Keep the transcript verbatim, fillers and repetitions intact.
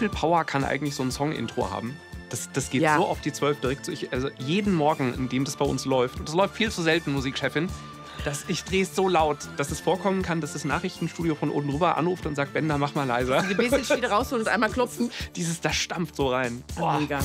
viel Power kann eigentlich so ein Song-Intro haben? Das, das geht Ja. so auf die zwölf direkt. So ich, also jeden Morgen, in dem das bei uns läuft, und das läuft viel zu selten, Musikchefin, dass ich drehe es so laut, dass es vorkommen kann, dass das Nachrichtenstudio von oben rüber anruft und sagt, Bender, mach mal leiser. Die B C wieder rausholen und einmal klopfen. Dieses, das stampft so rein. Boah. Mega.